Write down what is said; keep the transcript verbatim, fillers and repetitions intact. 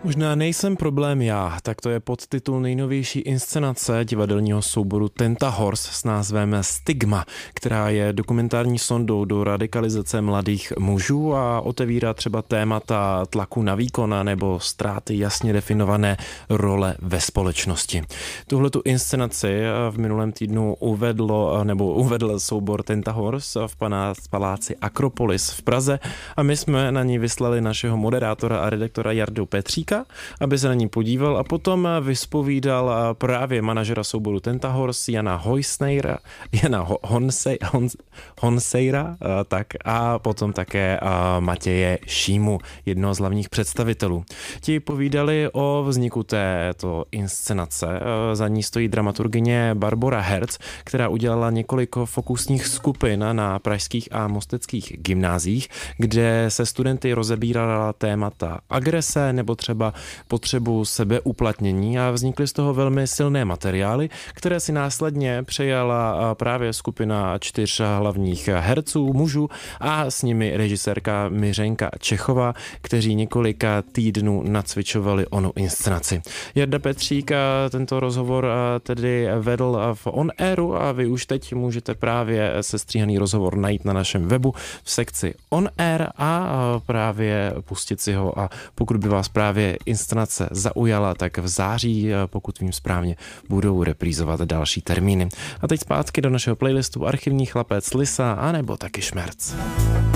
Možná nejsem problém já, tak to je podtitul nejnovější inscenace divadelního souboru Tenta Horse s názvem Stigma, která je dokumentární sondou do radikalizace mladých mužů a otevírá třeba témata tlaku na výkon nebo ztráty jasně definované role ve společnosti. Tuhletu inscenaci v minulém týdnu uvedlo, nebo uvedl soubor Tenta Horse v paláci Akropolis v Praze a my jsme na ní vyslali našeho moderátora a redaktora Jardu Petříka, aby se na ní podíval a potom vyspovídal právě manažera souboru Tenta Horse Jana Hojsnejra, Jana Honsej, Hons, Honsejra, tak a potom také Matěje Šímu, jednoho z hlavních představitelů. Ti povídali o vzniku této inscenace. Za ní stojí dramaturgyně Barbora Herc, která udělala několik fokusních skupin na pražských a mosteckých gymnáziích, kde se studenty rozebírala témata agrese nebo třeba potřebu sebeuplatnění a vznikly z toho velmi silné materiály, které si následně přejala právě skupina čtyř hlavních herců, mužů a s nimi režisérka Miřenka Čechová, kteří několika týdnů nacvičovali onu inscenaci. Jarda Petřík tento rozhovor tedy vedl v On Airu a vy už teď můžete právě sestříhaný rozhovor najít na našem webu v sekci On Air a právě pustit si ho, a pokud by vás právě inscenace zaujala, tak v září, pokud vím správně, budou reprízovat další termíny. A teď zpátky do našeho playlistu Archivní chlapec Lisa, anebo taky Šmerc.